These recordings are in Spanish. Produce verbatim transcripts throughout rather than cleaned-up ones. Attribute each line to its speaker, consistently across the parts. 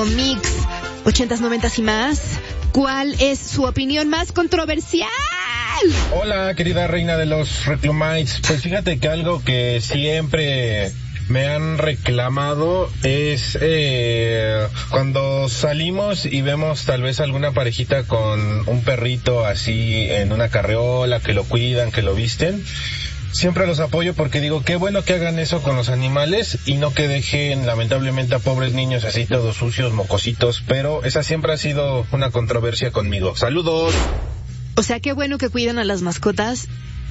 Speaker 1: Mix ochentas, noventas y más. ¿Cuál es su opinión más controversial?
Speaker 2: Hola, querida reina de los reclumites. Pues fíjate que algo que siempre me han reclamado es eh, cuando salimos y vemos tal vez alguna parejita con un perrito así en una carriola, que lo cuidan, que lo visten. Siempre los apoyo porque digo, qué bueno que hagan eso con los animales y no que dejen lamentablemente a pobres niños así todos sucios, mocositos, pero esa siempre ha sido una controversia conmigo. ¡Saludos!
Speaker 1: O sea, qué bueno que cuidan a las mascotas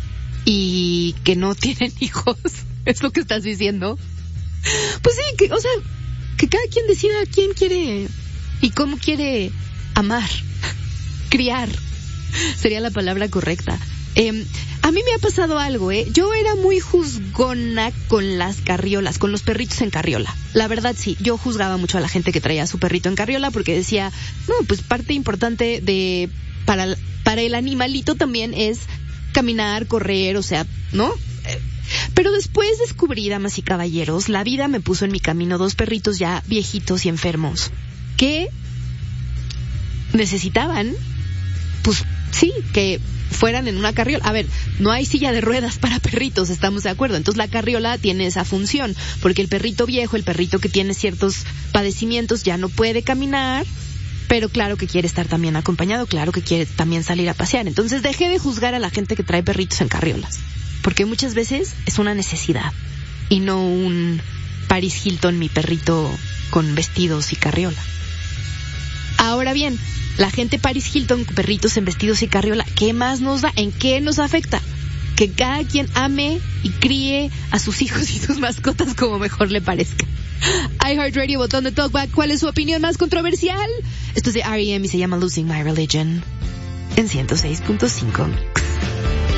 Speaker 1: y que no tienen hijos. ¿Es lo que estás diciendo? Pues sí, que, o sea, que cada quien decida quién quiere y cómo quiere amar, criar. Sería la palabra correcta. Eh, a mí me ha pasado algo, ¿eh? Yo era muy juzgona con las carriolas, con los perritos en carriola. La verdad sí, yo juzgaba mucho a la gente que traía a su perrito en carriola porque decía, no, pues parte importante de para, para el animalito también es caminar, correr, o sea, ¿no? Eh, pero después descubrí, damas y caballeros, la vida me puso en mi camino dos perritos ya viejitos y enfermos que necesitaban, pues sí, que fueran en una carriola. A ver, no hay silla de ruedas para perritos, estamos de acuerdo. Entonces la carriola tiene esa función, porque el perrito viejo, el perrito que tiene ciertos padecimientos ya no puede caminar, pero claro que quiere estar también acompañado, claro que quiere también salir a pasear. Entonces dejé de juzgar a la gente que trae perritos en carriolas, porque muchas veces es una necesidad y no un Paris Hilton, mi perrito con vestidos y carriola. Ahora bien, la gente Paris Hilton, perritos en vestidos y carriola, ¿qué más nos da? ¿En qué nos afecta? Que cada quien ame y críe a sus hijos y sus mascotas como mejor le parezca. iHeartRadio, botón de talkback. ¿Cuál es su opinión más controversial? Esto es de R E M y se llama Losing My Religion en ciento seis punto cinco Mix.